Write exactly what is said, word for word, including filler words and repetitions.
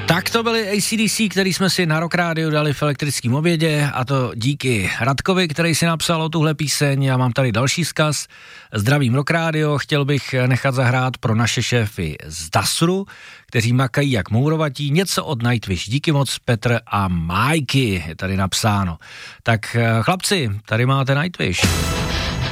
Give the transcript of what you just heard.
Tak to byly A C D C, který jsme si na Rock Radio dali v elektrickém obědě, a to díky Radkovi, který si napsal o tuhle píseň. Já mám tady další vzkaz. Zdravím Rock Radio, chtěl bych nechat zahrát pro naše šéfy z Dasru, kteří makají jak mourovatí, něco od Nightwish. Díky moc, Petr a Majky, je tady napsáno. Tak chlapci, tady máte Nightwish.